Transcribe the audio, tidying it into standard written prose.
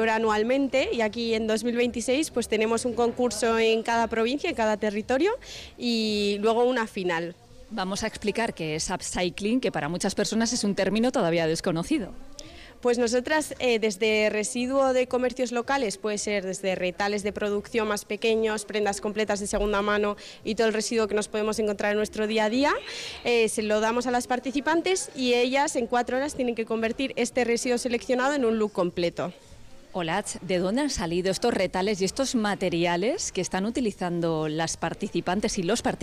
celebra anualmente y aquí en 2026 pues tenemos un concurso en cada provincia, en cada territorio y luego una final. Vamos a explicar qué es upcycling, que para muchas personas es un término todavía desconocido. Pues nosotras desde residuo de comercios locales, puede ser desde retales de producción más pequeños, prendas completas de segunda mano y todo el residuo que nos podemos encontrar en nuestro día a día, se lo damos a las participantes y ellas en 4 horas tienen que convertir este residuo seleccionado en un look completo. Olatz, ¿de dónde han salido estos retales y estos materiales que están utilizando las participantes y los participantes